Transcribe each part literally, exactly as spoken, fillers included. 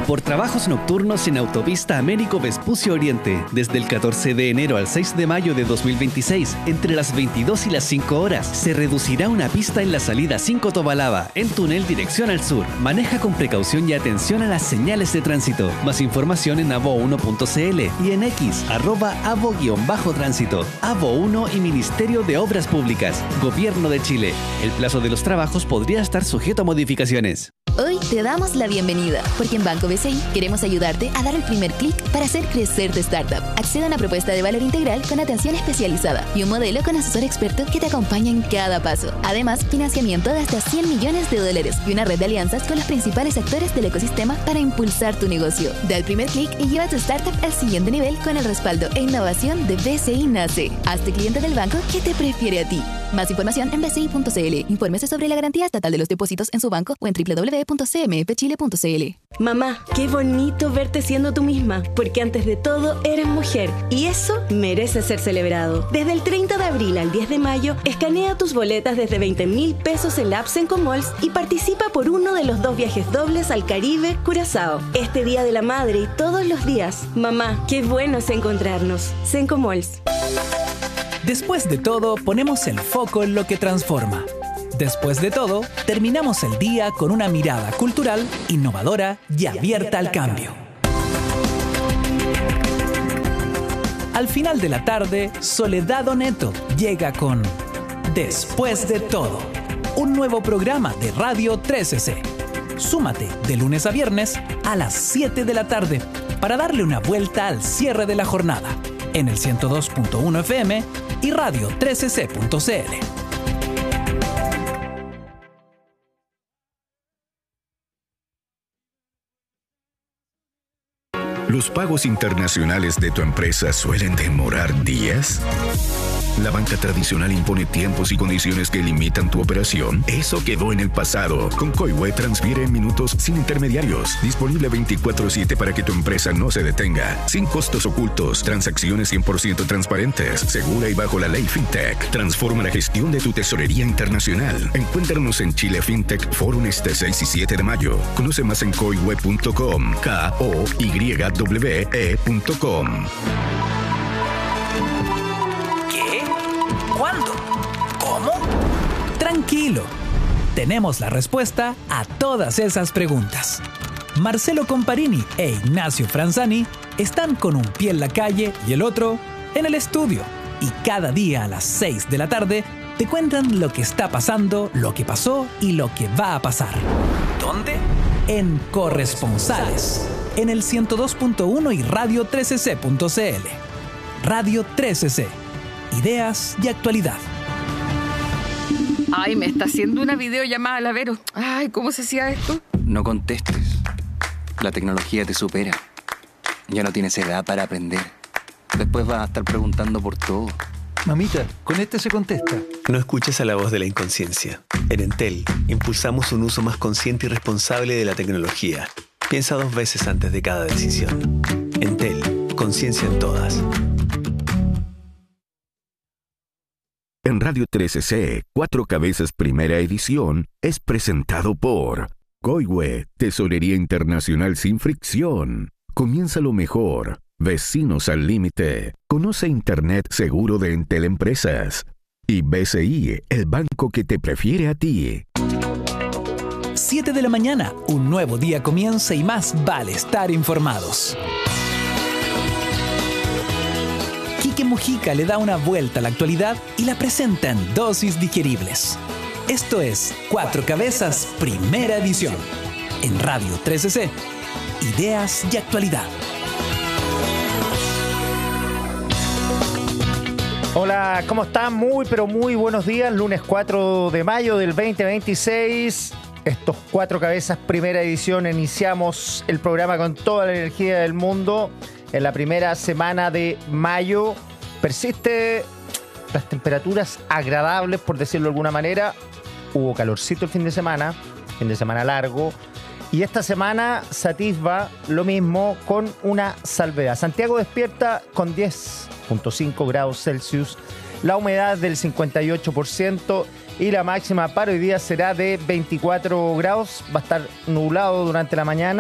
por trabajos nocturnos en Autopista Américo Vespucio Oriente, desde el catorce de enero al seis de mayo de dos mil veintiséis, entre las veintidós y las cinco horas, se reducirá una pista en la salida cinco Tobalaba, en túnel dirección al sur. Maneja con precaución y atención a las señales de tránsito. Más información en avo uno punto cl y en X, arroba avo-tránsito. Avo uno y Ministerio de Obras Públicas, Gobierno de Chile. El plazo de los trabajos podría estar sujeto a modificaciones. Hoy te damos la bienvenida, porque en Banco B C I queremos ayudarte a dar el primer clic para hacer crecer tu startup. Accede a una propuesta de valor integral con atención especializada y un modelo con asesor experto que te acompaña en cada paso. Además, financiamiento de hasta cien millones de dólares y una red de alianzas con los principales actores del ecosistema para impulsar tu negocio. Da el primer clic y lleva tu startup al siguiente nivel con el respaldo e innovación de B C I Nace. Hazte cliente del banco que te prefiere a ti. Más información en b c i punto c l. Infórmese sobre la garantía estatal de los depósitos en su banco o en doble u doble u doble u punto c m f chile punto c l. Mamá, qué bonito verte siendo tú misma, porque antes de todo eres mujer y eso merece ser celebrado. Desde el treinta de abril al diez de mayo, escanea tus boletas desde veinte mil pesos en la app Sencomalls y participa por uno de los dos viajes dobles al Caribe, Curazao. Este Día de la Madre y todos los días. Mamá, qué bueno es encontrarnos. Sencomalls. Después de todo, ponemos el foco en lo que transforma. Después de todo, terminamos el día con una mirada cultural, innovadora y abierta al cambio. Al final de la tarde, Soledad Oneto llega con Después de todo, un nuevo programa de Radio trece ce. Súmate de lunes a viernes a las siete de la tarde para darle una vuelta al cierre de la jornada en el ciento dos punto uno F M y radio trece ce punto c l. ¿Los pagos internacionales de tu empresa suelen demorar días? ¿La banca tradicional impone tiempos y condiciones que limitan tu operación? Eso quedó en el pasado. Con Coihue transfiere en minutos sin intermediarios. Disponible veinticuatro siete para que tu empresa no se detenga. Sin costos ocultos. Transacciones cien por ciento transparentes. Segura y bajo la ley FinTech. Transforma la gestión de tu tesorería internacional. Encuéntranos en Chile FinTech Forum este seis y siete de mayo. Conoce más en coihue punto com. K O Y W E punto com. ¿Cuándo? ¿Cómo? Tranquilo. Tenemos la respuesta a todas esas preguntas. Marcelo Comparini e Ignacio Franzani están con un pie en la calle y el otro en el estudio. Y cada día a las seis de la tarde te cuentan lo que está pasando, lo que pasó y lo que va a pasar. ¿Dónde? En Corresponsales, en el ciento dos punto uno y radio trece ce punto c l. Radio trece ce. Ideas y actualidad. Ay, me está haciendo una videollamada la Vero. Ay, ¿cómo se hacía esto? No contestes. La tecnología te supera. Ya no tienes edad para aprender. Después vas a estar preguntando por todo. Mamita, con este se contesta. No escuches a la voz de la inconsciencia. En Entel, impulsamos un uso más consciente y responsable de la tecnología. Piensa dos veces antes de cada decisión. Entel, conciencia en todas. En Radio trece ce, Cuatro Cabezas Primera Edición es presentado por Coihue, Tesorería Internacional sin fricción. Comienza lo mejor. Vecinos al límite. Conoce Internet seguro de Entel Empresas. Y B C I, el banco que te prefiere a ti. siete de la mañana, un nuevo día comienza y más vale estar informados. Quique Mujica le da una vuelta a la actualidad y la presenta en dosis digeribles. Esto es Cuatro Cabezas Primera Edición. En Radio trece ce. Ideas y actualidad. Hola, ¿cómo están? Muy, pero muy buenos días. Lunes cuatro de mayo del veinte veintiséis. Estos Cuatro Cabezas Primera Edición. Iniciamos el programa con toda la energía del mundo. En la primera semana de mayo persiste las temperaturas agradables, por decirlo de alguna manera. Hubo calorcito el fin de semana, fin de semana largo. Y esta semana se atisba lo mismo con una salvedad. Santiago despierta con diez punto cinco grados Celsius, la humedad del cincuenta y ocho por ciento y la máxima para hoy día será de veinticuatro grados. Va a estar nublado durante la mañana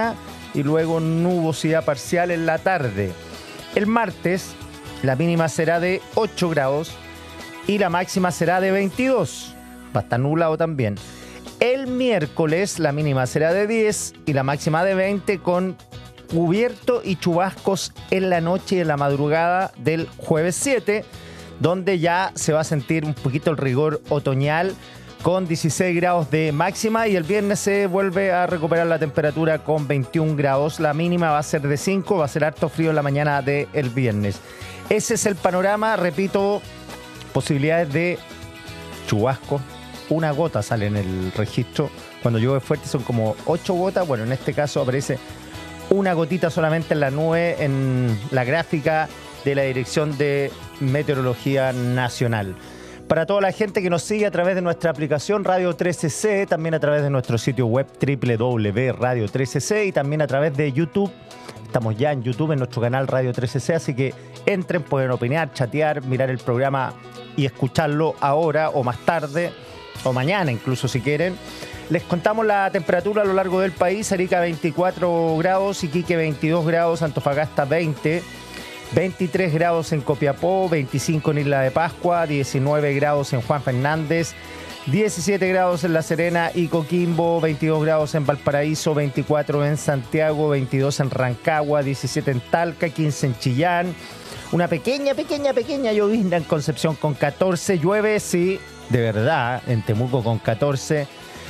y luego nubosidad parcial en la tarde. El martes la mínima será de ocho grados y la máxima será de veintidós. Va a estar nublado también. El miércoles la mínima será de diez y la máxima de veinte, con cubierto y chubascos en la noche y en la madrugada del jueves siete, donde ya se va a sentir un poquito el rigor otoñal con dieciséis grados de máxima, y el viernes se vuelve a recuperar la temperatura con veintiún grados. La mínima va a ser de cinco, va a ser harto frío en la mañana del viernes. Ese es el panorama, repito, posibilidades de chubasco. Una gota sale en el registro. Cuando llueve fuerte son como ocho gotas. Bueno, en este caso aparece una gotita solamente en la nube, en la gráfica de la Dirección de Meteorología Nacional. Para toda la gente que nos sigue a través de nuestra aplicación Radio trece C, también a través de nuestro sitio web doble u doble u doble u punto radio trece c y también a través de YouTube. Estamos ya en YouTube, en nuestro canal Radio trece C, así que entren, pueden opinar, chatear, mirar el programa y escucharlo ahora o más tarde, o mañana incluso si quieren. Les contamos la temperatura a lo largo del país. Arica veinticuatro grados, Iquique veintidós grados, Antofagasta veinte, veintitrés grados en Copiapó, veinticinco en Isla de Pascua, diecinueve grados en Juan Fernández, diecisiete grados en La Serena y Coquimbo, veintidós grados en Valparaíso, veinticuatro en Santiago, veintidós en Rancagua, diecisiete en Talca, quince en Chillán, una pequeña, pequeña, pequeña llovizna en Concepción con catorce, llueve, sí, de verdad, en Temuco con catorce,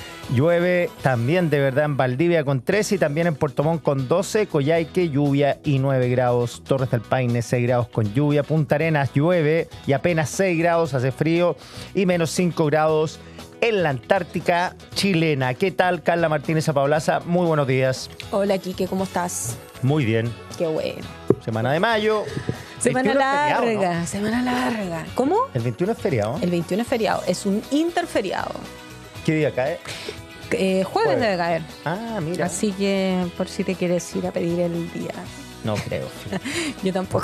llueve también de verdad en Valdivia con trece y también en Puerto Montt con doce, Coyhaique lluvia y nueve grados, Torres del Paine seis grados con lluvia, Punta Arenas llueve y apenas seis grados, hace frío, y menos cinco grados en la Antártica chilena. ¿Qué tal, Carla Martínez Apaolaza? Muy buenos días. Hola, Quique, ¿cómo estás? Muy bien. Qué bueno. Semana de mayo. Semana larga, feriado, ¿no? Semana larga. ¿Cómo? El veintiuno es feriado. El veintiuno es feriado, es un interferiado. ¿Qué día cae? Eh, jueves, jueves debe caer. Ah, mira. Así que por si te quieres ir a pedir el día. No creo. Yo tampoco.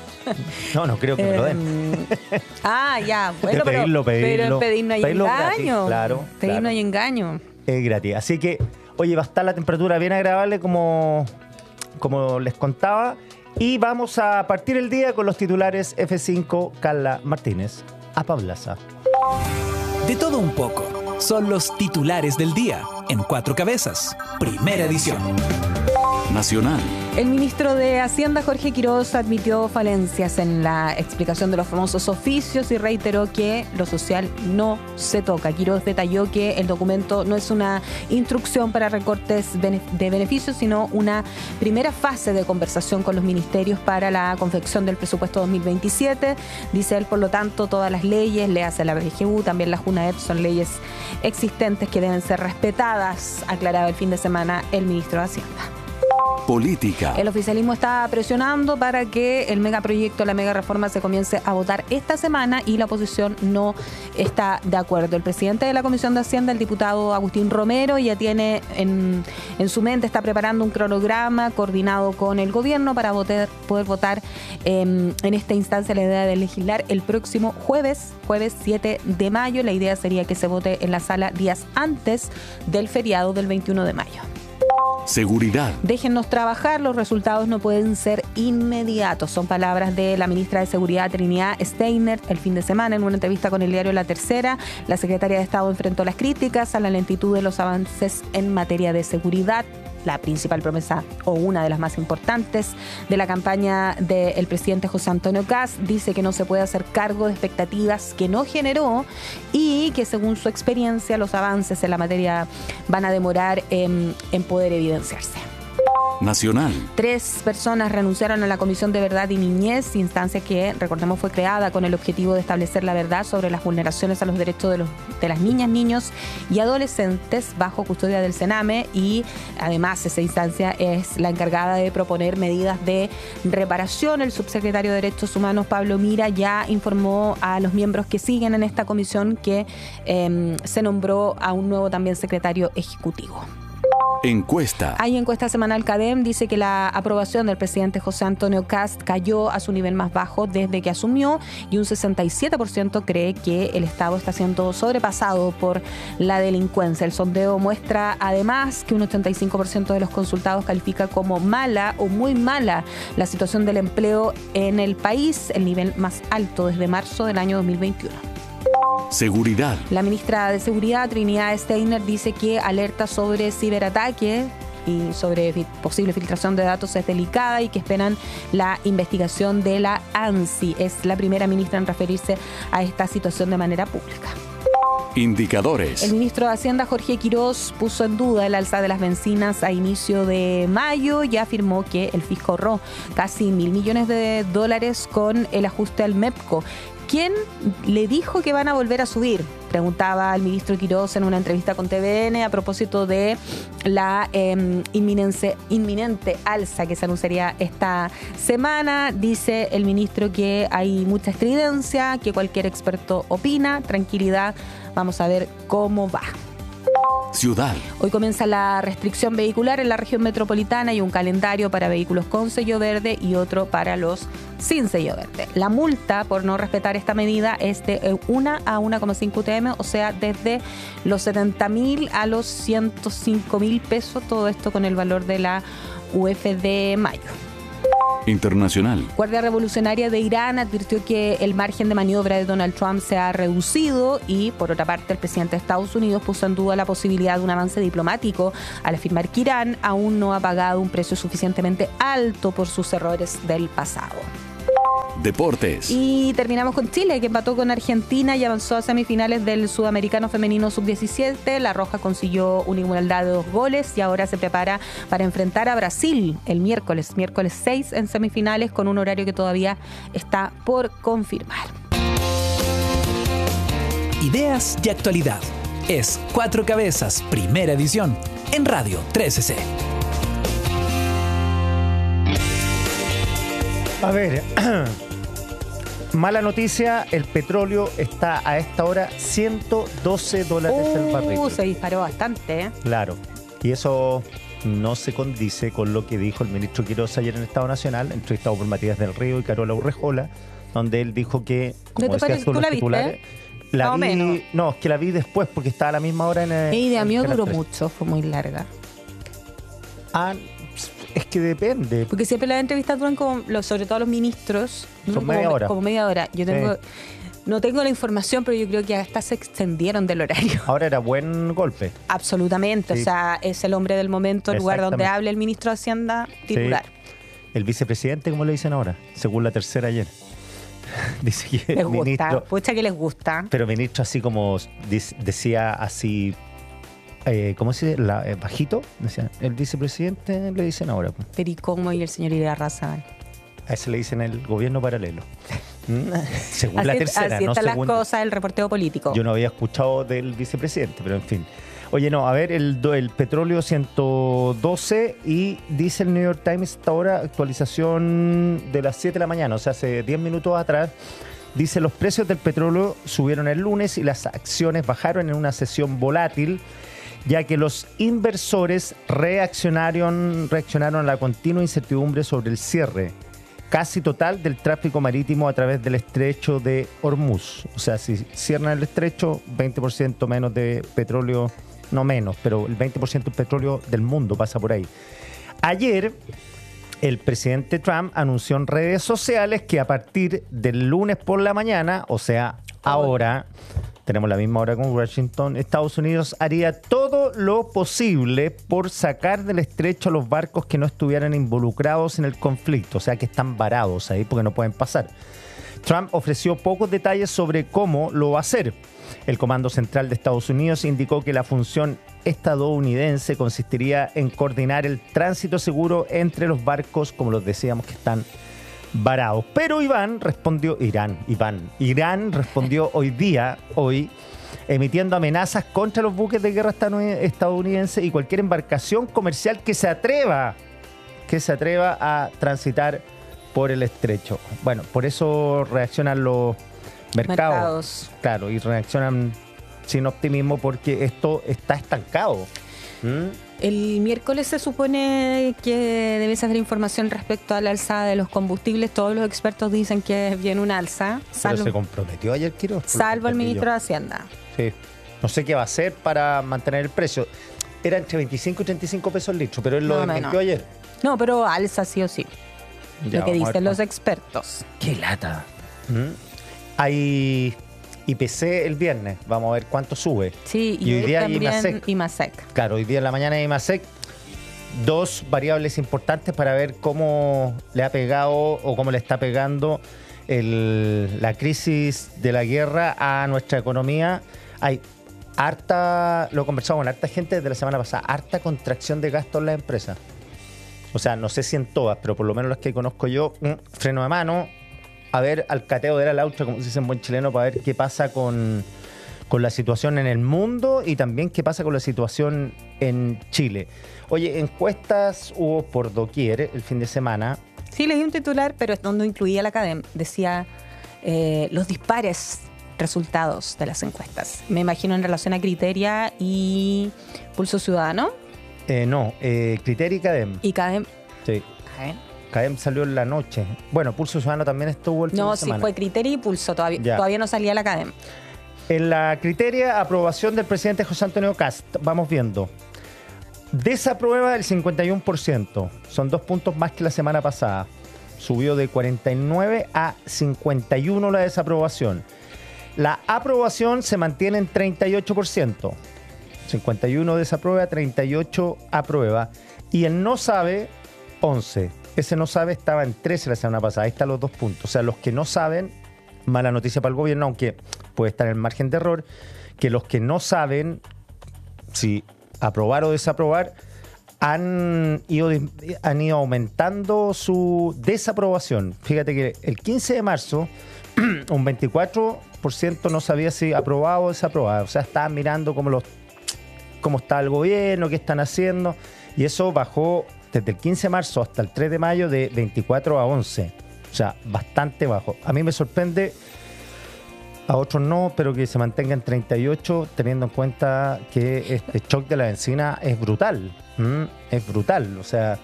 No, no creo que me lo den. Eh, ah, ya. Bueno, de pedirlo, pero, pedirlo, pero en pedir no hay pedirlo engaño. Gratis, claro. Pedir claro. no hay engaño. Es gratis. Así que, oye, va a estar la temperatura bien agradable como, como les contaba. Y vamos a partir el día con los titulares F cinco, Carla Martínez Apaolaza. De todo un poco. Son los titulares del día en Cuatro Cabezas, primera edición. Nacional. El ministro de Hacienda, Jorge Quiroz, admitió falencias en la explicación de los famosos oficios y reiteró que lo social no se toca. Quiroz detalló que el documento no es una instrucción para recortes de beneficios, sino una primera fase de conversación con los ministerios para la confección del presupuesto dos mil veintisiete. Dice él, por lo tanto, todas las leyes, le hace la B G U, también la JUNAEP, son leyes existentes que deben ser respetadas, aclaraba el fin de semana el ministro de Hacienda. Política. El oficialismo está presionando para que el megaproyecto, la mega reforma se comience a votar esta semana y la oposición no está de acuerdo. El presidente de la Comisión de Hacienda, el diputado Agustín Romero, ya tiene en, en su mente, está preparando un cronograma coordinado con el gobierno para votar, poder votar eh, en esta instancia la idea de legislar el próximo jueves, jueves siete de mayo. La idea sería que se vote en la sala días antes del feriado del veintiuno de mayo. Seguridad. Déjennos trabajar, los resultados no pueden ser inmediatos. Son palabras de la ministra de Seguridad, Trinidad Steiner, el fin de semana en una entrevista con el diario La Tercera. La secretaria de Estado enfrentó las críticas a la lentitud de los avances en materia de seguridad. La principal promesa, o una de las más importantes, de la campaña del presidente José Antonio Kast, dice que no se puede hacer cargo de expectativas que no generó y que según su experiencia los avances en la materia van a demorar en, en poder evidenciarse. Nacional. Tres personas renunciaron a la Comisión de Verdad y Niñez, instancia que, recordemos, fue creada con el objetivo de establecer la verdad sobre las vulneraciones a los derechos de, los, de las niñas, niños y adolescentes bajo custodia del CENAME, y además esa instancia es la encargada de proponer medidas de reparación. El subsecretario de Derechos Humanos, Pablo Mira, ya informó a los miembros que siguen en esta comisión que eh, se nombró a un nuevo también secretario ejecutivo. Encuesta. Hay encuesta semanal CADEM, dice que la aprobación del presidente José Antonio Kast cayó a su nivel más bajo desde que asumió y un sesenta y siete por ciento cree que el Estado está siendo sobrepasado por la delincuencia. El sondeo muestra además que un ochenta y cinco por ciento de los consultados califica como mala o muy mala la situación del empleo en el país, el nivel más alto desde marzo del año dos mil veintiuno. Seguridad. La ministra de Seguridad, Trinidad Steiner, dice que alerta sobre ciberataque y sobre fi- posible filtración de datos es delicada y que esperan la investigación de la ANSI. Es la primera ministra en referirse a esta situación de manera pública. Indicadores. El ministro de Hacienda, Jorge Quirós, puso en duda el alza de las bencinas a inicio de mayo y afirmó que el fisco ahorró casi mil millones de dólares con el ajuste al MEPCO. ¿Quién le dijo que van a volver a subir? Preguntaba al ministro Quirós en una entrevista con T V N a propósito de la eh, inminente, inminente alza que se anunciaría esta semana. Dice el ministro que hay mucha estridencia, que cualquier experto opina. Tranquilidad, vamos a ver cómo va. Ciudad. Hoy comienza la restricción vehicular en la región metropolitana y un calendario para vehículos con sello verde y otro para los sin sello verde. La multa por no respetar esta medida es de una a uno coma cinco U T M, o sea, desde los setenta mil a los ciento cinco mil pesos, todo esto con el valor de la U F de mayo. Internacional. Guardia Revolucionaria de Irán advirtió que el margen de maniobra de Donald Trump se ha reducido y, por otra parte, el presidente de Estados Unidos puso en duda la posibilidad de un avance diplomático al afirmar que Irán aún no ha pagado un precio suficientemente alto por sus errores del pasado. Deportes. Y terminamos con Chile, que empató con Argentina y avanzó a semifinales del Sudamericano Femenino sub diecisiete. La Roja consiguió una igualdad de dos goles y ahora se prepara para enfrentar a Brasil el miércoles, miércoles seis en semifinales, con un horario que todavía está por confirmar. Ideas y actualidad. Es Cuatro Cabezas, primera edición, en Radio trece C. A ver, mala noticia, el petróleo está a esta hora ciento doce dólares el barril. Uh, se disparó bastante, ¿eh? Claro, y eso no se condice con lo que dijo el ministro Quirós ayer en el Estado Nacional, entrevistado por Matías del Río y Carola Urrejola, donde él dijo que, como decías tú, ¿tú los la titulares... viste? La Más o vi, menos. No, es que la vi después porque estaba a la misma hora en el... Mi idea mío en duró Canal tres. mucho, fue muy larga. Ah, es que depende. Porque siempre las entrevistas duran como, los, sobre todo los ministros, duran Son como, media hora. como media hora. Yo tengo, Sí. no tengo la información, pero yo creo que hasta se extendieron del horario. Ahora era buen golpe. Absolutamente, Sí. o sea, es el hombre del momento, el lugar donde Exactamente. habla el ministro de Hacienda titular. Sí. El vicepresidente, como le dicen ahora, según la tercera ayer. Dice que Les el gusta, ministro... pucha que les gusta. Pero ministro así como dic- decía así, eh, ¿cómo se dice? La, eh, bajito, decía, el vicepresidente le dicen ahora. pues. Pericomo y el señor Irarrázaval. A ese le dicen el gobierno paralelo. ¿Mm? Según Así, la tercera, así no están según... las cosas del reporteo político. Yo no había escuchado del vicepresidente, pero en fin. Oye, no, a ver, el, do- el petróleo ciento doce y dice el New York Times esta hora, actualización de las siete de la mañana, o sea, hace diez minutos atrás, dice los precios del petróleo subieron el lunes y las acciones bajaron en una sesión volátil, ya que los inversores reaccionaron, reaccionaron a la continua incertidumbre sobre el cierre casi total del tráfico marítimo a través del estrecho de Hormuz. O sea, si cierran el estrecho, veinte por ciento menos de petróleo, no menos, pero el veinte por ciento del petróleo del mundo pasa por ahí. Ayer, el presidente Trump anunció en redes sociales que a partir del lunes por la mañana, o sea, ahora, tenemos la misma hora con Washington, Estados Unidos haría todo lo posible por sacar del estrecho a los barcos que no estuvieran involucrados en el conflicto, o sea, que están varados ahí porque no pueden pasar. Trump ofreció pocos detalles sobre cómo lo va a hacer. El Comando Central de Estados Unidos indicó que la función estadounidense consistiría en coordinar el tránsito seguro entre los barcos, como los decíamos, que están varados. Pero Iván respondió, Irán, Iván, Irán respondió hoy día, hoy, emitiendo amenazas contra los buques de guerra estadounidenses y cualquier embarcación comercial que se atreva, que se atreva a transitar por el estrecho. Bueno, por eso reaccionan los mercados. Mercados. Claro, y reaccionan sin optimismo porque esto está estancado. ¿Mm? El miércoles se supone que debes haber información respecto a la alza de los combustibles. Todos los expertos dicen que viene un alza. Salvo, Pero se comprometió ayer Quiroz. Salvo el ministro de Hacienda. Sí. No sé qué va a hacer para mantener el precio. Era entre veinticinco y treinta y cinco pesos el litro, pero él lo No, desmintió no. ayer. No, pero alza sí o sí. Ya, lo que vamos a dicen ver los cuánto. expertos. ¡Qué lata! ¿Mm? Hay I P C el viernes. Vamos a ver cuánto sube. Sí, y, Y hoy día hay también IMASEC. IMASEC. Claro, hoy día en la mañana hay IMASEC. Dos variables importantes para ver cómo le ha pegado o cómo le está pegando el- la crisis de la guerra a nuestra economía. Hay harta, lo he conversado con harta gente desde la semana pasada, harta contracción de gastos en las empresas. O sea, no sé si en todas, pero por lo menos las que conozco yo, mm, freno de mano, a ver al cateo de la laucha, como se dice en buen chileno, para ver qué pasa con, con la situación en el mundo y también qué pasa con la situación en Chile. Oye, encuestas hubo por doquier el fin de semana. Sí, leí un titular, pero es donde incluía la academia. Decía eh, los dispares resultados de las encuestas. Me imagino en relación a Criteria y Pulso Ciudadano. Eh, no, eh, Criteria y CADEM. Y CADEM. Sí. CADEM salió en la noche. Bueno, Pulso Ciudadano también estuvo el fin No, de sí, semana. fue Criteria y Pulso. Todavía, Ya. todavía no salía la CADEM. En la Criteria, aprobación del presidente José Antonio Kast. Vamos viendo. Desaprueba el cincuenta y uno por ciento. Son dos puntos más que la semana pasada. Subió de cuarenta y nueve a cincuenta y uno la desaprobación. La aprobación se mantiene en treinta y ocho por ciento. cincuenta y uno desaprueba, treinta y ocho aprueba. Y el no sabe, once. Ese no sabe estaba en trece la semana pasada. Ahí están los dos puntos. O sea, los que no saben, mala noticia para el gobierno, aunque puede estar en el margen de error, que los que no saben si aprobar o desaprobar han ido, han ido aumentando su desaprobación. Fíjate que el quince de marzo un veinticuatro por ciento no sabía si aprobaba o desaprobaba. O sea, estaban mirando cómo, los, cómo está el gobierno, qué están haciendo. Y eso bajó desde el quince de marzo hasta el tres de mayo de veinticuatro a once. O sea, bastante bajo. A mí me sorprende, a otros no, pero que se mantenga en treinta y ocho, teniendo en cuenta que este shock de la benzina es brutal. ¿Mm? Es brutal. O sea,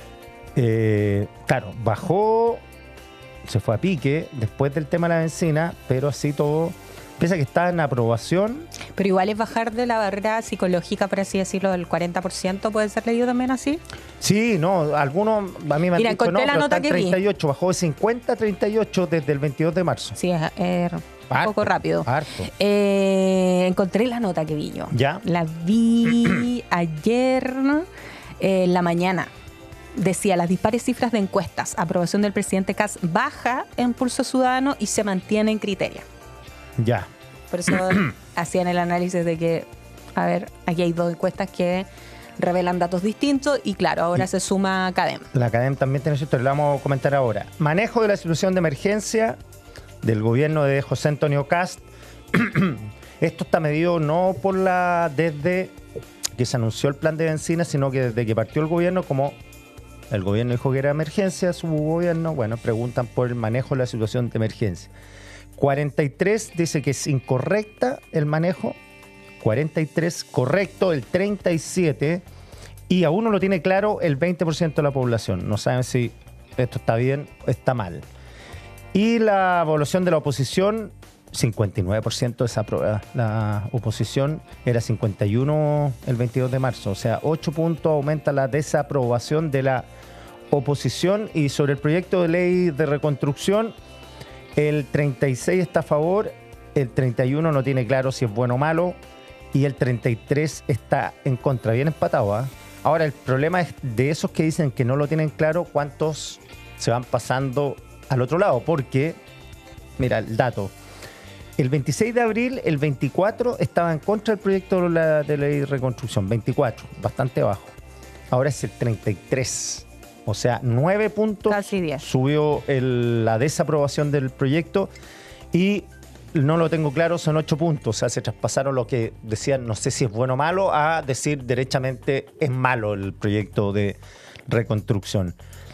eh, claro, bajó, se fue a pique después del tema de la benzina, pero así todo, piensa que está en aprobación. Pero igual es bajar de la barrera psicológica, por así decirlo, del cuarenta por ciento. ¿Puede ser leído también así? Sí, no, algunos a mí me han Mira, dicho no, encontré la pero nota está en que vi. treinta y ocho, bajó de cincuenta a treinta y ocho desde el veintidós de marzo. Sí, es, es un Harto, poco rápido. harto. Eh, encontré la nota que vi yo. ¿Ya? La vi ayer eh, en la mañana. Decía, las dispares cifras de encuestas. Aprobación del presidente Kast baja en Pulso Ciudadano y se mantiene en Criteria. Ya. Por eso hacían el análisis de que, a ver, aquí hay dos encuestas que revelan datos distintos y claro, ahora se suma CADEM. La CADEM también tiene su historia, la vamos a comentar ahora. Manejo de la situación de emergencia del gobierno de José Antonio Kast. Esto está medido no por la desde que se anunció el plan de benzina, sino que desde que partió el gobierno, como el gobierno dijo que era emergencia, su gobierno, bueno, preguntan por el manejo de la situación de emergencia. cuarenta y tres dice que es incorrecta el manejo, cuarenta y tres correcto, el treinta y siete, y aún no lo tiene claro el veinte por ciento de la población. No saben si esto está bien o está mal. Y la evaluación de la oposición, cincuenta y nueve por ciento desaprueba. La oposición era cincuenta y uno el veintidós de marzo. O sea, ocho puntos aumenta la desaprobación de la oposición. Y sobre el proyecto de ley de reconstrucción, el treinta y seis está a favor, el treinta y uno no tiene claro si es bueno o malo, y el treinta y tres está en contra. Bien empatado, ¿eh? Ahora, el problema es de esos que dicen que no lo tienen claro, cuántos se van pasando al otro lado, porque, mira, el dato. El veintiséis de abril, el veinticuatro estaba en contra del proyecto de la de ley de reconstrucción. veinticuatro, bastante bajo. Ahora es el treinta y tres. O sea, nueve puntos subió el, la desaprobación del proyecto. Y no lo tengo claro, son ocho puntos. O sea, se traspasaron lo que decían, no sé si es bueno o malo, a decir derechamente es malo el proyecto de reconstrucción.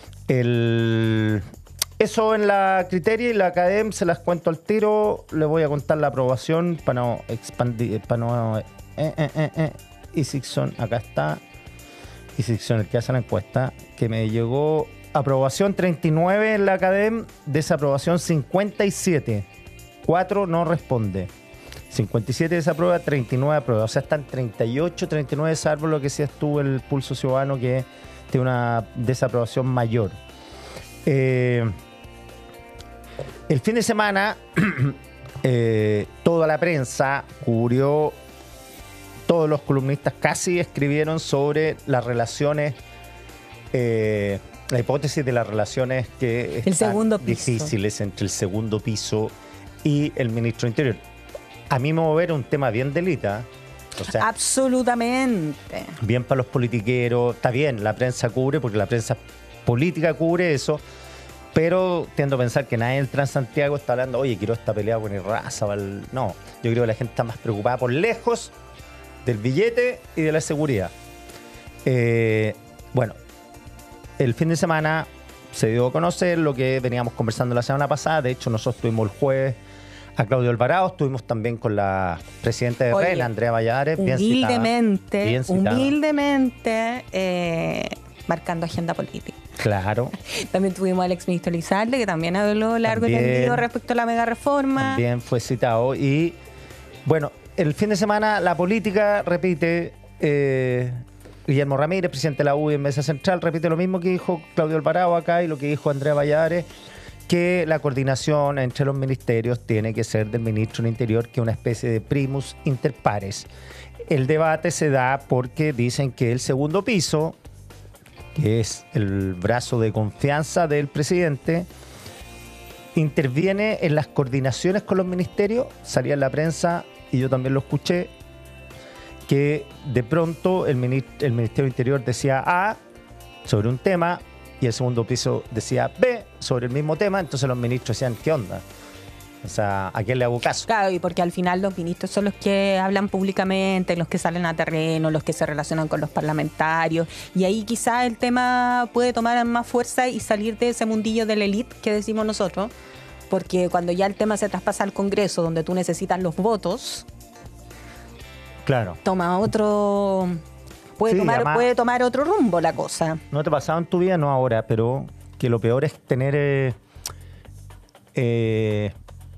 El... Eso en la Criteria y la CADEM se las cuento al tiro. Le voy a contar la aprobación para no expandir, para no... Eh, eh, eh, eh. Y Sixon, acá está. y sección el que hace la encuesta, que me llegó aprobación treinta y nueve en la Academ, desaprobación cincuenta y siete. cuatro no responde. cincuenta y siete desaprueba, treinta y nueve aprueba. O sea, están treinta y ocho, treinta y nueve, salvo lo que sí estuvo el Pulso Ciudadano, que tiene una desaprobación mayor. Eh, el fin de semana, eh, toda la prensa cubrió, todos los columnistas casi escribieron sobre las relaciones, eh, la hipótesis de las relaciones que el están segundo piso. difíciles entre el segundo piso y el ministro de Interior. A mí me va a ver un tema bien delita. O sea, absolutamente. Bien para los politiqueros. Está bien, la prensa cubre, porque la prensa política cubre eso. Pero tiendo a pensar que nadie del Transantiago está hablando, oye, quiero esta pelea con Irarrázaval. No, yo creo que la gente está más preocupada por lejos del billete y de la seguridad. Eh, bueno, el fin de semana se dio a conocer lo que veníamos conversando la semana pasada. De hecho, nosotros tuvimos el jueves a Claudio Alvarado, estuvimos también con la presidenta de R E N, Andrea Valladares, bien citada. Humildemente, bien citada. humildemente, eh, marcando agenda política. Claro. También tuvimos al exministro Lizalde, que también habló largo También, y tendido respecto a la mega reforma. También fue citado. Y bueno, el fin de semana la política repite, eh, Guillermo Ramírez, presidente de la U D I en Mesa Central, repite lo mismo que dijo Claudio Alvarado acá y lo que dijo Andrea Valladares, que la coordinación entre los ministerios tiene que ser del ministro del Interior, que es una especie de primus inter pares. El debate se da porque dicen que el segundo piso, que es el brazo de confianza del presidente, interviene en las coordinaciones con los ministerios. Salía en la prensa, y yo también lo escuché, que de pronto el, minist- el Ministerio del Interior decía A sobre un tema y el segundo piso decía B sobre el mismo tema. Entonces los ministros decían, ¿qué onda? O sea, ¿a quién le hago caso? Claro, y porque al final los ministros son los que hablan públicamente, los que salen a terreno, los que se relacionan con los parlamentarios, y ahí quizás el tema puede tomar más fuerza y salir de ese mundillo de la élite que decimos nosotros, porque cuando ya el tema se traspasa al Congreso, donde tú necesitas los votos, claro, toma otro... Puede, sí, tomar, además, puede tomar otro rumbo la cosa. No te pasaba en tu vida, no ahora, pero que lo peor es tener eh, eh,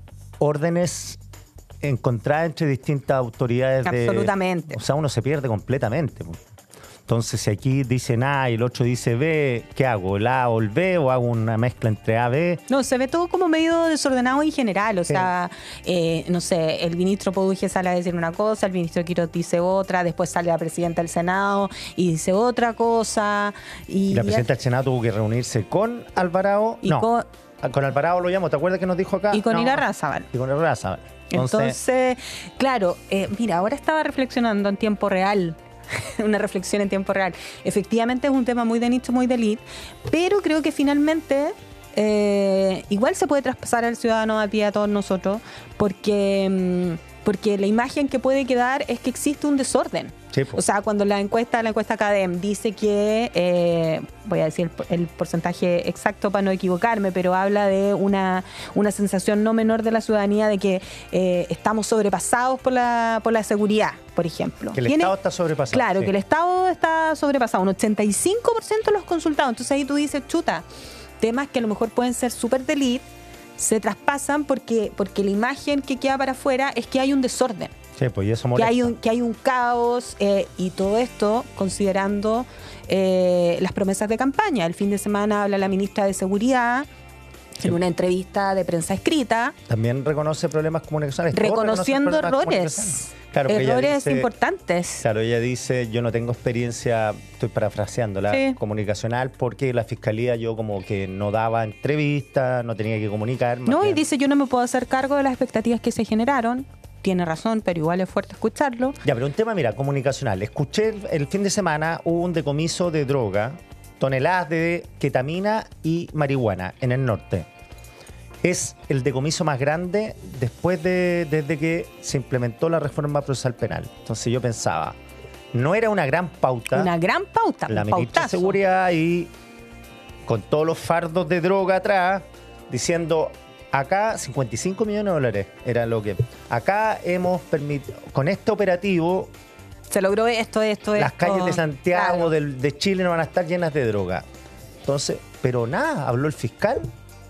órdenes encontradas entre distintas autoridades. Absolutamente. De, o sea, uno se pierde completamente. Entonces, si aquí dicen A y el otro dice B, ¿qué hago? ¿El A o el B? ¿O hago una mezcla entre A y B? No, se ve todo como medio desordenado en general. O sí. sea, eh, no sé, el ministro Poduje sale a decir una cosa, el ministro Quirós dice otra, después sale la presidenta del Senado y dice otra cosa. Y la presidenta del Senado tuvo que reunirse con Alvarado. Y no, con, con Alvarado lo llamo, ¿te acuerdas que nos dijo acá? Y con no, Irarrázaval. Y con Irarrázaval. Entonces, Entonces claro, eh, mira, ahora estaba reflexionando en tiempo real. Una reflexión en tiempo real. Efectivamente es un tema muy de nicho, muy de elite, pero creo que finalmente eh, igual se puede traspasar al ciudadano a pie, a todos nosotros, porque, porque la imagen que puede quedar es que existe un desorden. Sí, pues. O sea, cuando la encuesta, la encuesta Academ dice que, eh, voy a decir el, el porcentaje exacto para no equivocarme, pero habla de una, una sensación no menor de la ciudadanía de que eh, estamos sobrepasados por la, por la seguridad, por ejemplo. Que el ¿Tiene? Estado está sobrepasado. Claro, sí. que el Estado está sobrepasado, un ochenta y cinco por ciento de los consultados. Entonces ahí tú dices, chuta, temas que a lo mejor pueden ser súper de elite, se traspasan porque, porque la imagen que queda para afuera es que hay un desorden. Sí, pues y eso Que molesta. hay un, que hay un caos eh, y todo esto considerando eh, las promesas de campaña. El fin de semana habla la ministra de Seguridad sí. en una entrevista de prensa escrita. También reconoce problemas comunicacionales. Reconociendo errores. Claro, errores dice, importantes. Claro, ella dice, yo no tengo experiencia, estoy parafraseándola, sí. comunicacional, porque la fiscalía yo como que no daba entrevistas, no tenía que comunicar. No, bien. Y dice, yo no me puedo hacer cargo de las expectativas que se generaron. Tiene razón, pero igual es fuerte escucharlo. Ya, pero un tema, mira, comunicacional. Escuché el, el fin de semana hubo un decomiso de droga, toneladas de ketamina y marihuana en el norte. Es el decomiso más grande después de desde que se implementó la reforma procesal penal. Entonces yo pensaba, no era una gran pauta. Una gran pauta, la un ministra de Seguridad y con todos los fardos de droga atrás, diciendo... Acá cincuenta y cinco millones de dólares era lo que... Acá hemos permitido... Con este operativo se logró esto, esto, Las esto. calles de Santiago, Claro. del- de Chile no van a estar llenas de droga. Entonces, pero nada, habló el fiscal,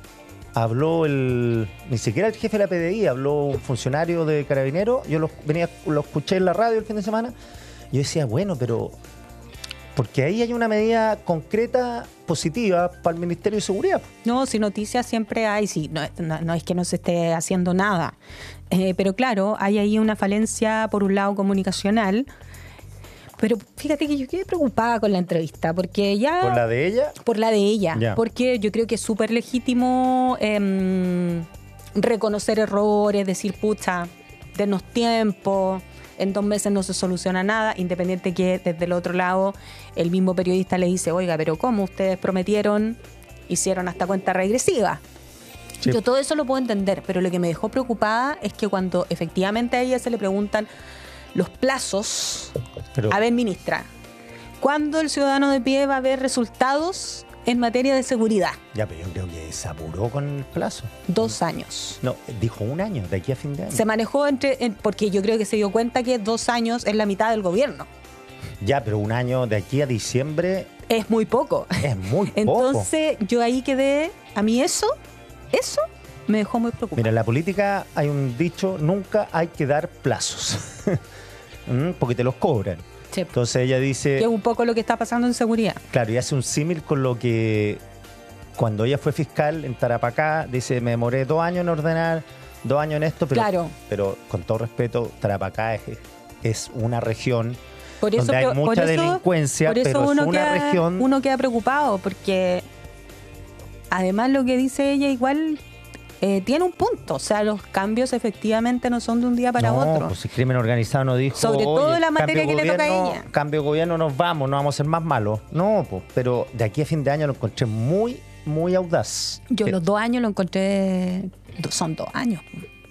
habló el, ni siquiera el jefe de la P D I, habló un funcionario de Carabineros. Yo lo, venía, lo escuché en la radio el fin de semana. Yo decía, bueno, pero porque ahí hay una medida concreta, positiva para el Ministerio de Seguridad. No, si noticias siempre hay, sí, no, no, no es que no se esté haciendo nada. Eh, pero claro, hay ahí una falencia, por un lado, comunicacional. Pero fíjate que yo quedé preocupada con la entrevista, porque ya... ¿Por la de ella? Por la de ella, Ya. porque yo creo que es súper legítimo eh, reconocer errores, decir, pucha, denos tiempo, en dos meses no se soluciona nada, independiente que desde el otro lado el mismo periodista le dice, oiga, pero ¿cómo ustedes prometieron, hicieron hasta cuenta regresiva? Sí. Yo todo eso lo puedo entender, pero lo que me dejó preocupada es que cuando efectivamente a ella se le preguntan los plazos, Pero- a ver, ministra, ¿cuándo el ciudadano de pie va a ver resultados en materia de seguridad? Ya, pero yo creo que se apuró con el plazo. Dos años. No, dijo un año, de aquí a fin de año. Se manejó entre, en- porque yo creo que se dio cuenta que dos años es la mitad del gobierno. Ya, pero un año de aquí a diciembre Es muy poco. es muy poco. Entonces yo ahí quedé, a mí eso, eso me dejó muy preocupada. Mira, en la política hay un dicho, nunca hay que dar plazos, Mm, porque te los cobran. Sí. Entonces ella dice, Que es un poco lo que está pasando en seguridad. claro, y hace un símil con lo que cuando ella fue fiscal en Tarapacá, dice, me demoré dos años en ordenar, dos años en esto, pero, Claro. pero con todo respeto, Tarapacá es, es una región Por eso, donde hay por mucha eso- delincuencia, por eso pero es uno una queda, región... uno queda preocupado porque además lo que dice ella igual eh, tiene un punto. O sea, los cambios efectivamente no son de un día para no, otro. pues el crimen organizado no dijo. Sobre todo "Oye, la materia cambio que le toca a gobierno- ella". Cambio de gobierno, nos vamos, no vamos a ser más malos. No, pues, pero de aquí a fin de año lo encontré muy, muy audaz. Yo Que- los dos años lo encontré, do- son dos años.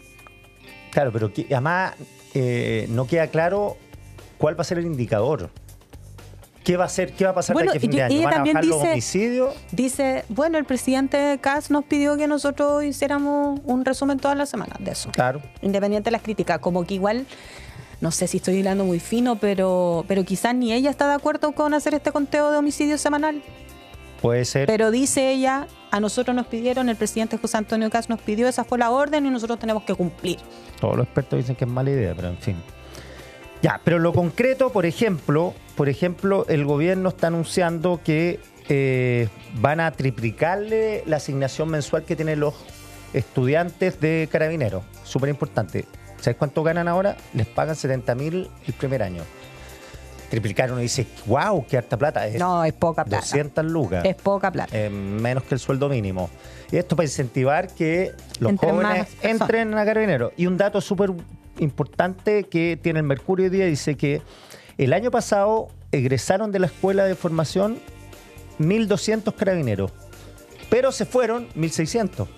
Claro, pero que, además eh, no queda claro cuál va a ser el indicador. ¿Qué va a ser, qué va a pasar Bueno, de aquí a fin y- de y año? ¿Van a también bajar los dice- homicidios? Dice, bueno, el presidente Kass nos pidió que nosotros hiciéramos un resumen todas las semanas de eso. Claro. Independiente de las críticas, como que igual, no sé si estoy hilando muy fino, pero, pero quizás ni ella está de acuerdo con hacer este conteo de homicidios semanal. Puede ser. Pero dice ella, a nosotros nos pidieron, el presidente José Antonio Kass nos pidió, esa fue la orden y nosotros tenemos que cumplir. Todos los expertos dicen que es mala idea, pero en fin. Ya, pero lo concreto, por ejemplo, por ejemplo, el gobierno está anunciando que eh, van a triplicarle la asignación mensual que tienen los estudiantes de Carabineros. Súper importante. ¿Sabes cuánto ganan ahora? Les pagan setenta mil el primer año. Triplicar, uno dice, wow, qué harta plata. Es No, es poca plata. doscientas lucas. Es poca plata. Eh, menos que el sueldo mínimo. Y esto para incentivar que los Entren jóvenes más personas. entren a Carabineros. Y un dato súper importante que tiene el Mercurio hoy día dice que el año pasado egresaron de la escuela de formación mil doscientos carabineros, pero se fueron mil seiscientos.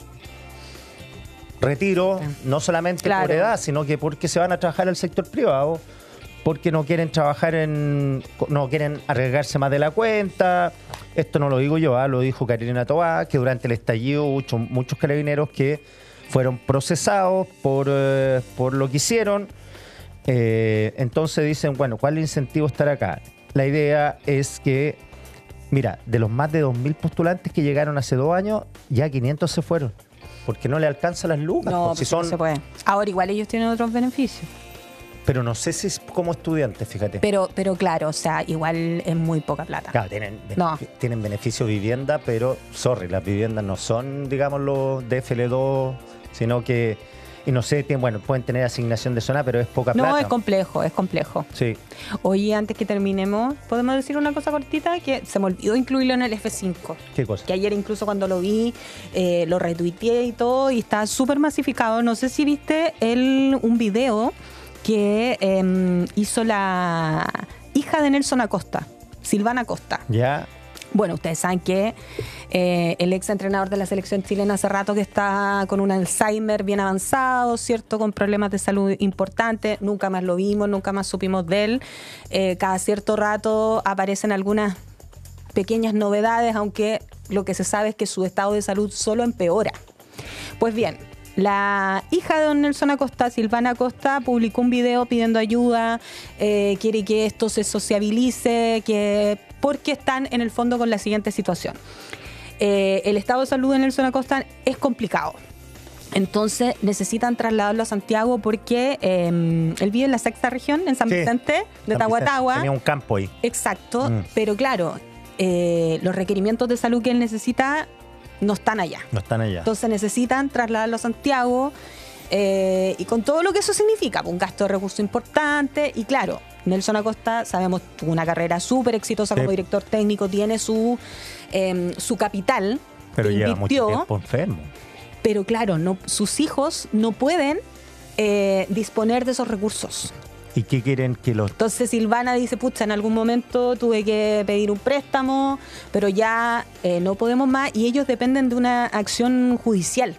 Retiro, no solamente Claro. por edad, sino que porque se van a trabajar al sector privado, porque no quieren trabajar en, no quieren arriesgarse más de la cuenta. Esto no lo digo yo, ¿ah? Lo dijo Carolina Tobá, que durante el estallido hubo mucho- muchos carabineros que fueron procesados por, eh, por lo que hicieron. Eh, entonces dicen, bueno, ¿cuál es el incentivo estar acá? La idea es que, mira, de los más de dos mil postulantes que llegaron hace dos años, ya quinientos se fueron, porque no le alcanzan las lucas. No, pues, si pues son, no se puede. Ahora igual ellos tienen otros beneficios. pero no sé si es como estudiantes, fíjate. Pero, pero claro, o sea, igual es muy poca plata. Claro, tienen, No. tienen beneficio vivienda, pero, sorry, las viviendas no son, digamos, los D F L dos, sino que, y no sé, tienen, bueno, pueden tener asignación de zona, pero es poca No, plata. es complejo, es complejo. Sí. Oye, antes que terminemos, ¿podemos decir una cosa cortita? Que se me olvidó incluirlo en el F cinco. ¿Qué cosa? Que ayer incluso cuando lo vi, eh, lo retuiteé y todo, y está súper masificado. No sé si viste el, un video que eh, hizo la hija de Nelson Acosta, Silvana Acosta. Ya. Bueno, ustedes saben que eh, el ex entrenador de la selección chilena hace rato que está con un Alzheimer bien avanzado, ¿cierto? Con problemas de salud importantes. Nunca más lo vimos, nunca más supimos de él. Eh, cada cierto rato aparecen algunas pequeñas novedades, aunque lo que se sabe es que su estado de salud solo empeora. Pues bien, La hija de don Nelson Acosta, Silvana Acosta, publicó un video pidiendo ayuda, eh, quiere que esto se sociabilice, que porque están en el fondo con la siguiente situación. Eh, el estado de salud de Nelson Acosta es complicado. Entonces necesitan trasladarlo a Santiago porque eh, él vive en la sexta región, en San Sí, Vicente de San Tahuatahua. Vicente. Tenía un campo ahí. Exacto, Mm. pero claro, eh, los requerimientos de salud que él necesita no están allá. No están allá. Entonces necesitan trasladarlo a Santiago eh, y con todo lo que eso significa, un gasto de recursos importante. Y claro, Nelson Acosta, sabemos, tuvo una carrera súper exitosa Sí. como director técnico, tiene su, eh, su capital. Pero que lleva invirtió, mucho tiempo enfermo. pero claro, no, sus hijos no pueden eh, disponer de esos recursos. ¿Y qué quieren que los...? Entonces Silvana dice, pucha, en algún momento tuve que pedir un préstamo, pero ya eh, no podemos más, y ellos dependen de una acción judicial,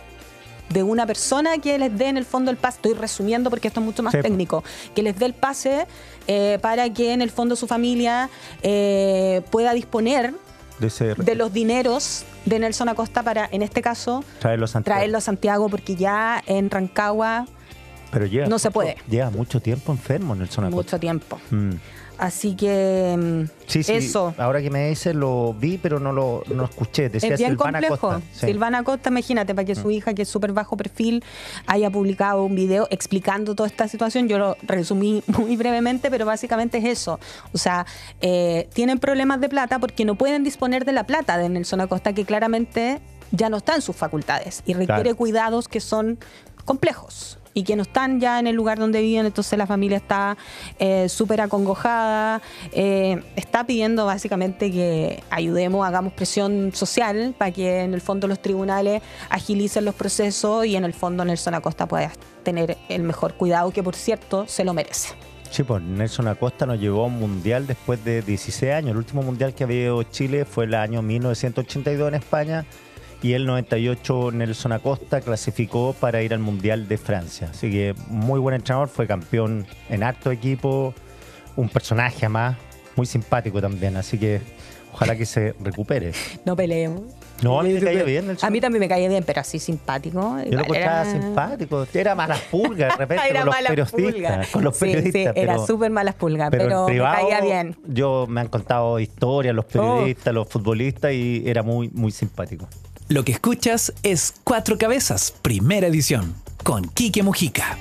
de una persona que les dé en el fondo el pase. Estoy resumiendo porque esto es mucho más Sí. técnico, que les dé el pase eh, para que en el fondo su familia eh, pueda disponer De, ese, de los dineros de Nelson Acosta para, en este caso, traerlo a Santiago. traerlo a Santiago, porque ya en Rancagua Pero lleva no se mucho- puede. Lleva mucho tiempo enfermo Nelson Acosta. mucho tiempo. Mm. Así que mm, Sí, sí, eso. ahora que me dices lo vi, pero no lo no escuché. Decía Es bien Silvana complejo. Acosta. Sí. Silvana Acosta, imagínate, para que su hija, que es súper bajo perfil, haya publicado un video explicando toda esta situación. Yo lo resumí muy brevemente, pero básicamente es eso. O sea, eh, tienen problemas de plata porque no pueden disponer de la plata de Nelson Acosta, que claramente ya no está en sus facultades y requiere Claro. cuidados que son complejos y que no están ya en el lugar donde viven. Entonces la familia está eh, súper acongojada, eh, está pidiendo básicamente que ayudemos, hagamos presión social para que en el fondo los tribunales agilicen los procesos y en el fondo Nelson Acosta pueda tener el mejor cuidado, que por cierto se lo merece. Sí, pues Nelson Acosta nos llevó a un mundial después de dieciséis años. El último mundial que había ido Chile fue el año mil novecientos ochenta y dos en España. Y el noventa y ocho Nelson Acosta clasificó para ir al Mundial de Francia. Así que muy buen entrenador, fue campeón en harto equipo, un personaje además, muy simpático también. Así que ojalá que se recupere. No peleemos. No, a mí me caía bien Nelson. A mí también me caía bien, pero así simpático. Yo lo encontraba Era- simpático. Era malas pulgas de repente Era con los malas periodistas. pulgas. Con los Sí, periodistas. sí, era pero- súper malas pulgas, Pero, pero, en privado, me caía bien. yo me han contado historias los periodistas, los futbolistas, y era muy, muy simpático. Lo que escuchas es Cuatro Cabezas, primera edición, con Quique Mujica.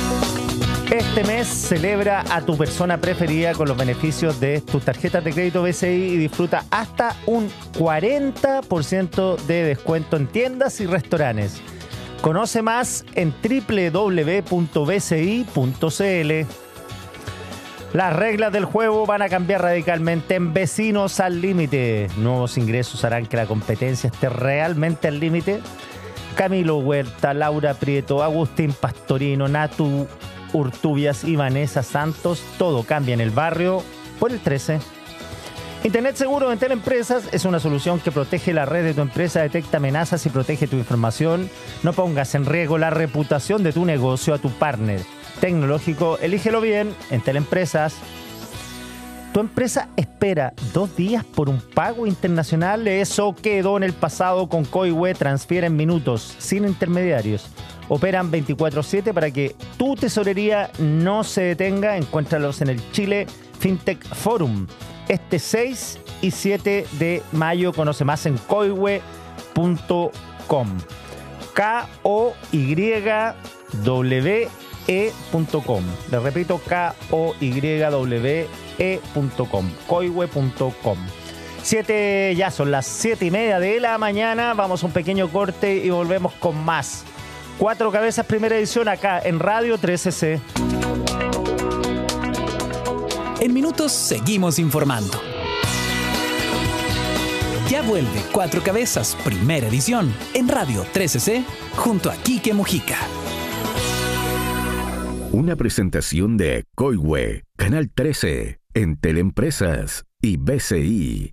Este mes celebra a tu persona preferida con los beneficios de tus tarjetas de crédito B C I y disfruta hasta un cuarenta por ciento de descuento en tiendas y restaurantes. Conoce más en doble u doble u doble u punto b c i punto c l. Las reglas del juego van a cambiar radicalmente en Vecinos al Límite. Nuevos ingresos harán que la competencia esté realmente al límite. Camilo Huerta, Laura Prieto, Agustín Pastorino, Natu Urtubias y Vanessa Santos, todo cambia en el barrio por el trece. Internet seguro de Entel Empresas es una solución que protege la red de tu empresa, detecta amenazas y protege tu información. No pongas en riesgo la reputación de tu negocio a tu partner tecnológico. Elígelo bien, Entel Empresas. ¿Tu empresa espera dos días por un pago internacional? Eso quedó en el pasado. Con Coihue transfiere en minutos, sin intermediarios. Operan veinticuatro siete para que tu tesorería no se detenga. Encuéntralos en el Chile FinTech Forum este seis y siete de mayo. Conoce más en coihue punto com. K O Y W E punto com. Le repito, K O Y W E punto com. coihue punto com. Siete, ya son las siete y media de la mañana. Vamos a un pequeño corte y volvemos con más. Cuatro Cabezas, primera edición, acá en Radio trece C. En minutos seguimos informando. Ya vuelve Cuatro Cabezas, primera edición, en Radio trece C, junto a Quique Mujica. Una presentación de Coihue, Canal trece, Entel Empresas y B C I.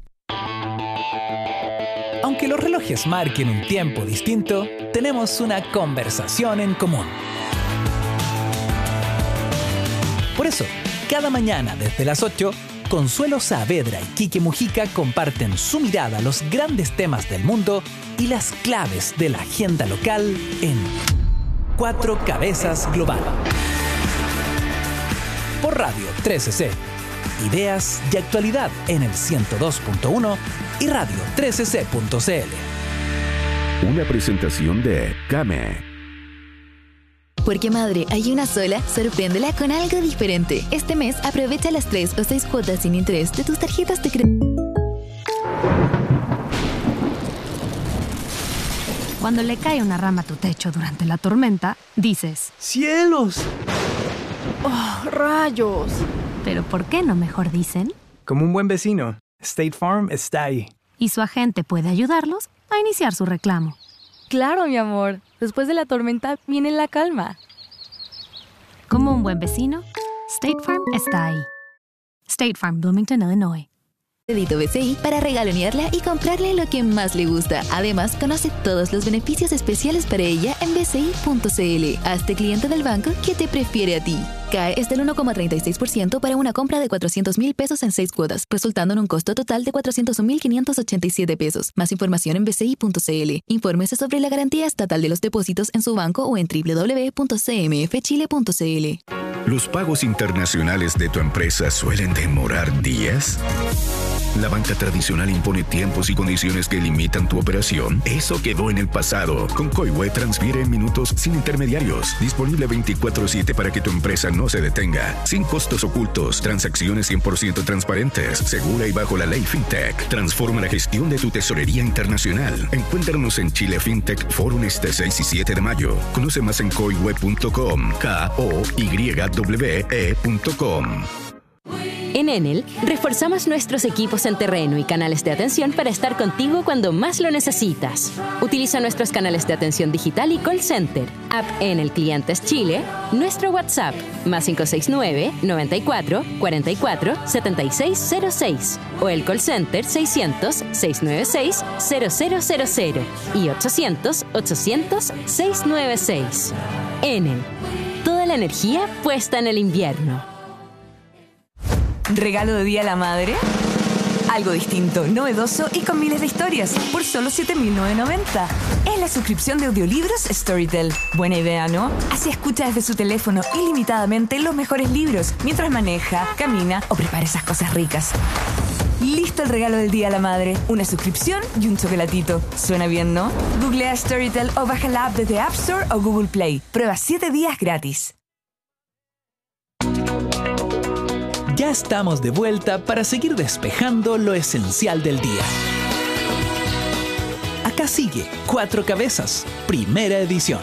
Aunque los relojes marquen un tiempo distinto, tenemos una conversación en común. Por eso, cada mañana desde las ocho, Consuelo Saavedra y Quique Mujica comparten su mirada a los grandes temas del mundo y las claves de la agenda local en Cuatro Cabezas Global. Por Radio trece C. Ideas y actualidad en el ciento dos punto uno y radio trece c punto c l. Una presentación de Came. Porque madre, hay una sola, sorpréndela con algo diferente. Este mes aprovecha las tres o seis cuotas sin interés de tus tarjetas de crédito. Cuando le cae una rama a tu techo durante la tormenta, dices: ¡Cielos! ¡Oh, rayos! Pero ¿por qué no mejor dicen? Como un buen vecino, State Farm está ahí. Y su agente puede ayudarlos a iniciar su reclamo. Claro, mi amor. Después de la tormenta viene la calma. Como un buen vecino, State Farm está ahí. State Farm, Bloomington, Illinois. Crédito B C I para regalonearla y comprarle lo que más le gusta. Además, conoce todos los beneficios especiales para ella en b c i punto c l. Hazte cliente del banco que te prefiere a ti. C A E es del uno coma treinta y seis por ciento para una compra de cuatrocientos mil pesos en seis cuotas, resultando en un costo total de cuatrocientos mil quinientos ochenta y siete pesos. Más información en b c i punto c l. Infórmese sobre la garantía estatal de los depósitos en su banco o en w w w punto c m f chile punto c l. ¿Los pagos internacionales de tu empresa suelen demorar días? ¿La banca tradicional impone tiempos y condiciones que limitan tu operación? Eso quedó en el pasado. Con Coihue transfiere en minutos sin intermediarios. Disponible veinticuatro siete para que tu empresa no se detenga. Sin costos ocultos. Transacciones cien por ciento transparentes. Segura y bajo la ley FinTech. Transforma la gestión de tu tesorería internacional. Encuéntranos en Chile FinTech Forum este seis y siete de mayo. Conoce más en coihue punto com. K O Y W E punto com. En Enel, reforzamos nuestros equipos en terreno y canales de atención para estar contigo cuando más lo necesitas. Utiliza nuestros canales de atención digital y call center, app Enel Clientes Chile, nuestro WhatsApp, más cinco seis nueve, noventa y cuatro, cuarenta y cuatro, setenta y seis cero seis, o el call center seiscientos, seiscientos noventa y seis, cero cero cero cero y ochocientos, ochocientos, seiscientos noventa y seis. Enel, toda la energía puesta en el invierno. ¿Regalo de Día a la Madre? Algo distinto, novedoso y con miles de historias por solo siete mil novecientos noventa. Es la suscripción de audiolibros Storytel. Buena idea, ¿no? Así escucha desde su teléfono ilimitadamente los mejores libros mientras maneja, camina o prepara esas cosas ricas. Listo el regalo del Día a la Madre. Una suscripción y un chocolatito. ¿Suena bien, no? Googlea Storytel o baja la app desde App Store o Google Play. Prueba siete días gratis. Ya estamos de vuelta para seguir despejando lo esencial del día. Acá sigue Cuatro Cabezas, primera edición.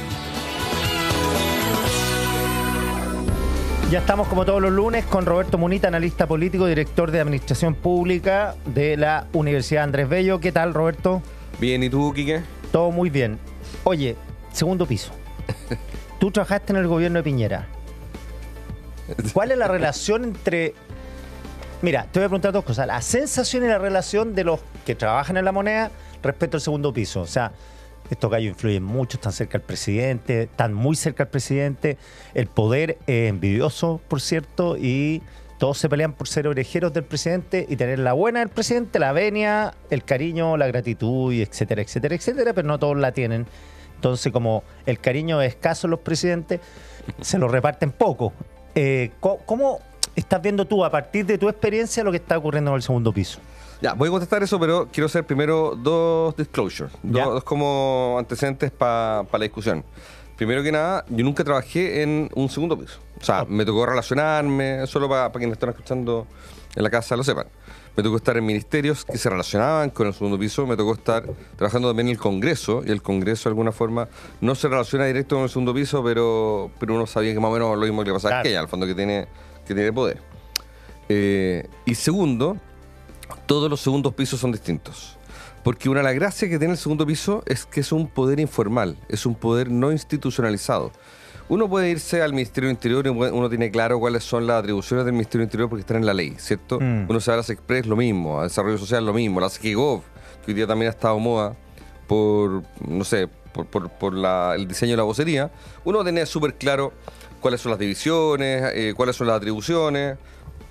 Ya estamos como todos los lunes con Roberto Munita, analista político, director de Administración Pública de la Universidad Andrés Bello. ¿Qué tal, Roberto? Bien, ¿y tú, Quique? Todo muy bien. Oye, segundo piso. Tú trabajaste en el gobierno de Piñera. ¿Cuál es la relación entre... Mira, te voy a preguntar dos cosas. La sensación y la relación de los que trabajan en la moneda respecto al segundo piso. O sea, estos gallos influyen mucho, están cerca del presidente, están muy cerca del presidente. El poder es envidioso, por cierto, y todos se pelean por ser orejeros del presidente y tener la buena del presidente, la venia, el cariño, la gratitud, y etcétera, etcétera, etcétera, pero no todos la tienen. Entonces, como el cariño es escaso en los presidentes, se lo reparten poco. Eh, ¿Cómo estás viendo tú, a partir de tu experiencia, lo que está ocurriendo en el segundo piso? Ya, voy a contestar eso, pero quiero hacer primero dos disclosures, dos, dos como antecedentes para pa la discusión. Primero que nada, yo nunca trabajé en un segundo piso. O sea, oh. me tocó relacionarme, solo para pa quienes están escuchando en la casa lo sepan. Me tocó estar en ministerios que se relacionaban con el segundo piso, me tocó estar trabajando también en el Congreso, y el Congreso de alguna forma no se relaciona directo con el segundo piso, pero, pero uno sabía que más o menos lo mismo que le pasaba, claro, a aquella, al fondo, que tiene, que tiene poder. Eh, y segundo, todos los segundos pisos son distintos. Porque una de las gracias que tiene el segundo piso es que es un poder informal, es un poder no institucionalizado. Uno puede irse al Ministerio del Interior y uno tiene claro cuáles son las atribuciones del Ministerio del Interior porque están en la ley, ¿cierto? Mm. Uno se va a la Express, lo mismo, a Desarrollo Social, lo mismo, la S G Gov, que hoy día también ha estado moda por, no sé, por, por, por la, el diseño de la vocería. Uno tiene súper claro cuáles son las divisiones, eh, cuáles son las atribuciones.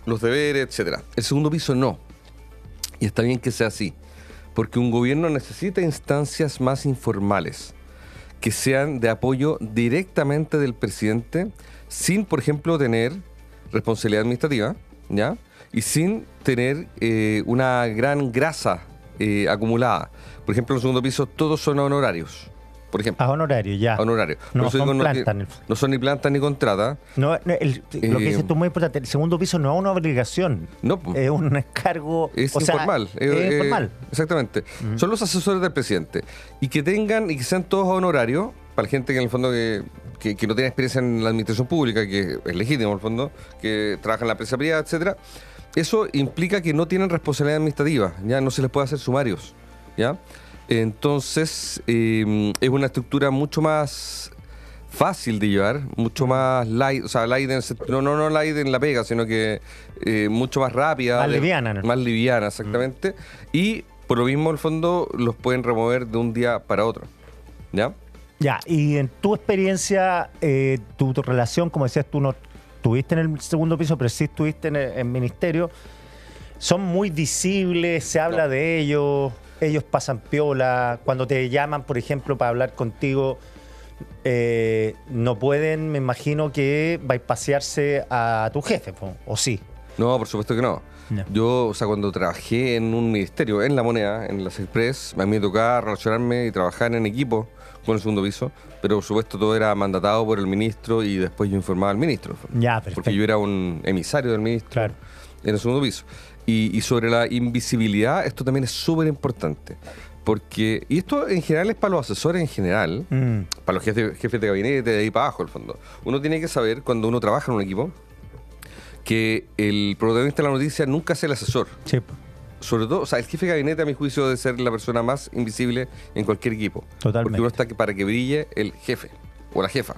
los deberes, etcétera. El segundo piso no. Y está bien que sea así, porque un gobierno necesita instancias más informales, que sean de apoyo directamente del presidente, sin, por ejemplo, tener responsabilidad administrativa, ¿ya? Y sin tener eh, una gran grasa eh, acumulada. Por ejemplo, en el segundo piso todos son honorarios. Por ejemplo. A honorario, ya. Honorario. No Por eso son digo, no, plantas. eh, no son ni plantas ni contratas. No, no, el- lo que Eh, dices tú es muy importante. El segundo piso no es una obligación. No, po. Es un encargo. Es o sea, informal. es eh, eh, informal. Exactamente. Son los asesores del presidente. Y que tengan y que sean todos honorarios, para la gente que en el fondo que, que, que no tiene experiencia en la administración pública, que es legítimo en el fondo, que trabaja en la empresa privada, etcétera. Eso implica que no tienen responsabilidad administrativa, ya no se les puede hacer sumarios, ¿ya? Entonces, eh, es una estructura mucho más fácil de llevar, mucho más light, o sea, light en, el sent- no, no, no light en la pega, sino que eh, mucho más rápida. Más de- liviana, ¿no? Más liviana, exactamente. Y por lo mismo, en el fondo, los pueden remover de un día para otro, ¿ya? Ya, y en tu experiencia, eh, tu, tu relación, como decías tú, no estuviste en el segundo piso, pero sí estuviste en el en ministerio, son muy visibles, se habla de ellos, ellos pasan piola, cuando te llaman, por ejemplo, para hablar contigo, eh, no pueden, me imagino que bypasearse a tu jefe, po, ¿o sí? No, por supuesto que no. No. Yo, o sea, cuando trabajé en un ministerio, en La Moneda, en las Express, a mí me tocaba relacionarme y trabajar en equipo con el segundo piso, pero por supuesto todo era mandatado por el ministro y después yo informaba al ministro. Ya, perfecto. Porque yo era un emisario del ministro Claro. en el segundo piso. Y, y sobre la invisibilidad, esto también es súper importante. Porque, y esto en general es para los asesores en general, Mm. para los jefes, jefes de gabinete, de ahí para abajo, al fondo. Uno tiene que saber, cuando uno trabaja en un equipo, que el protagonista de la noticia nunca es el asesor. Sí. Sobre todo, o sea, el jefe de gabinete, a mi juicio, debe ser la persona más invisible en cualquier equipo. Totalmente. Porque uno está que- para que brille el jefe o la jefa.